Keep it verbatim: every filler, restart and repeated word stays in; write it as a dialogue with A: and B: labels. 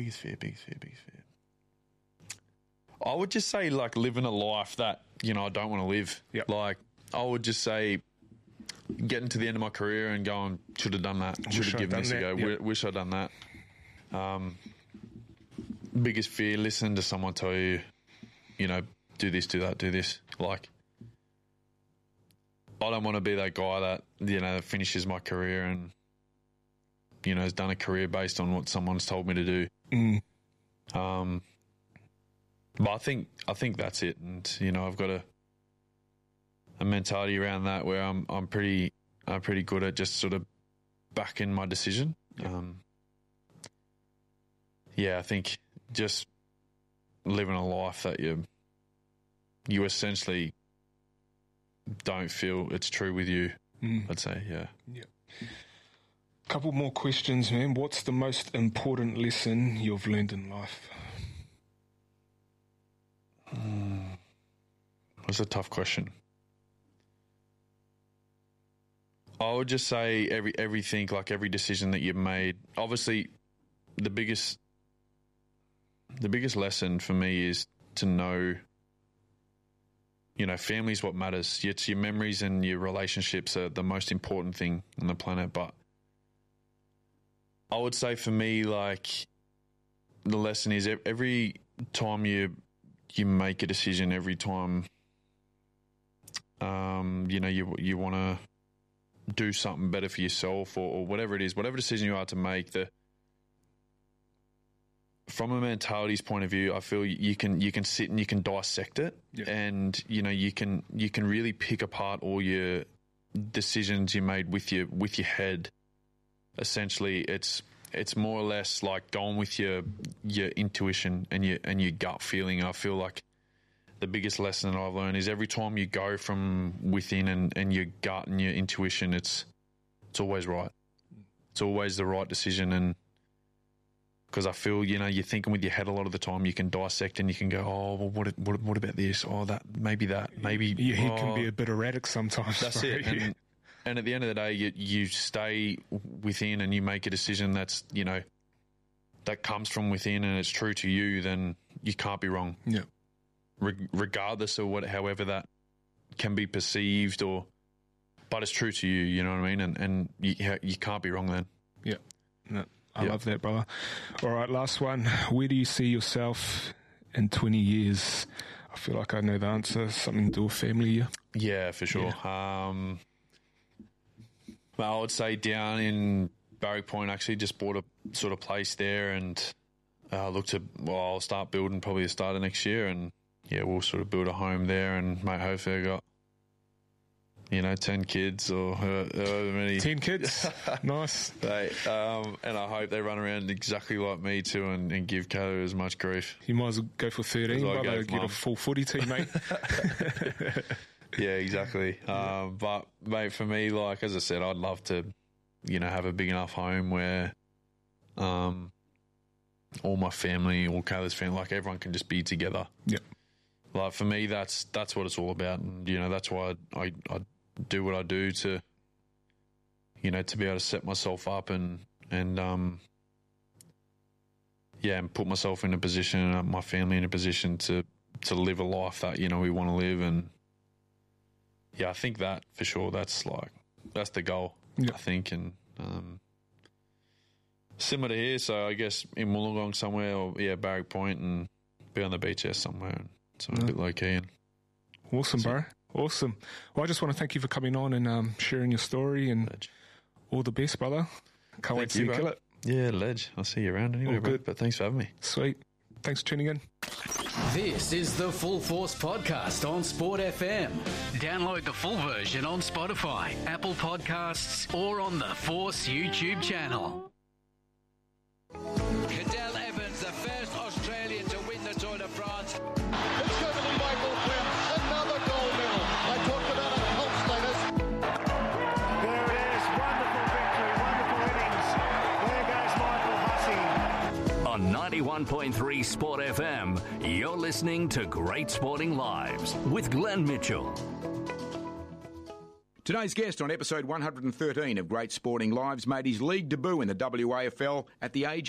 A: Biggest fear, biggest fear, biggest fear. I would just say, like, living a life that, you know, I don't want to live.
B: Yep.
A: Like, I would just say getting to the end of my career and going, should have done that, should have given this a go,
B: yep.
A: wish I'd done that. Um, biggest fear, listen to someone tell you, you know, do this, do that, do this. Like, I don't want to be that guy that, you know, finishes my career and, you know, has done a career based on what someone's told me to do.
B: Mm.
A: Um, but I think I think that's it, and you know, I've got a a mentality around that where I'm I'm pretty I'm pretty good at just sort of backing my decision.
B: Yeah.
A: Um, yeah, I think just living a life that you you essentially don't feel it's true with you.
B: Mm.
A: I'd say, yeah.
B: Yeah. Couple more questions, man. What's the most important lesson you've learned in life?
A: Mm. That's a tough question. I would just say every everything, like every decision that you've made. Obviously, the biggest the biggest lesson for me is to know, you know, family is what matters. It's your memories and your relationships are the most important thing on the planet. But I would say for me, like, the lesson is every time you you make a decision, every time, um, you know, you you want to do something better for yourself or, or whatever it is, whatever decision you are to make, the from a mentality's point of view, I feel you can you can sit and you can dissect it,
B: yeah.
A: and you know you can you can really pick apart all your decisions you made with your with your head. Essentially, it's it's more or less like going with your your intuition and your and your gut feeling. I feel like the biggest lesson that I've learned is every time you go from within and, and your gut and your intuition, it's it's always right. It's always the right decision. And because I feel, you know, you're thinking with your head a lot of the time, you can dissect and you can go, oh, well, what what, what about this? Oh, that maybe that maybe
B: your head
A: oh.
B: can be a bit erratic sometimes.
A: That's
B: right?
A: it. And, and at the end of the day, you you stay within and you make a decision that's, you know, that comes from within and it's true to you. Then you can't be wrong.
B: Yeah.
A: Re- regardless of what, however that can be perceived, or, but it's true to you. You know what I mean? And and you you can't be wrong then.
B: Yeah. No, I
A: yeah.
B: love that, brother. All right, last one. Where do you see yourself in twenty years? I feel like I know the answer. Something to do with family. Yeah.
A: Yeah, for sure. Yeah. Um, well, I would say down in Barrack Point. Actually, just bought a sort of place there, and uh, look to well, I'll start building probably the start of next year, and yeah, we'll sort of build a home there, and mate, hopefully I got, you know, ten kids or however many.
B: Ten kids, nice.
A: They, um, and I hope they run around exactly like me too, and, and give Kato as much grief.
B: You might as well go for thirteen, brother. Get
A: mum.
B: a full footy team, mate.
A: Yeah, exactly. Yeah. Um, but mate, for me, like as I said, I'd love to, you know, have a big enough home where, um, all my family, all Kayla's family, like everyone can just be together.
B: Yeah.
A: Like for me, that's that's what it's all about, and you know that's why I, I I do what I do to, you know, to be able to set myself up and and um yeah, and put myself in a position and my family in a position to to live a life that, you know, we want to live. And yeah, I think that for sure, that's like that's the goal.
B: Yeah.
A: I think, and um, similar to here, so I guess in Wollongong somewhere, or yeah, Barrack Point, and be on the beach there somewhere. And, So a bit low key. And
B: awesome, bro. Awesome. Well, I just want to thank you for coming on and um, sharing your story, and
A: ledge. All
B: the best, brother. Can't
A: thank
B: wait to see you
A: bro.
B: kill it.
A: Yeah, ledge. I'll see you around anyway,
B: All
A: bro.
B: good.
A: But thanks for having me.
B: Sweet. Thanks for tuning in.
C: This is the Full Force Podcast on Sport F M. Download the full version on Spotify, Apple Podcasts, or on the Force YouTube channel.
D: Cadel Evans, the first Australian to win the Tour de France. It's going to be Michael Phelps, another gold medal. I talked about a pulse status.
E: There it is, wonderful victory, wonderful innings. There goes Michael Hussey.
F: On ninety-one point three Sport F M, you're listening to Great Sporting Lives with Glenn Mitchell.
G: Today's guest on episode one hundred thirteen of Great Sporting Lives made his league debut in the W A F L at the age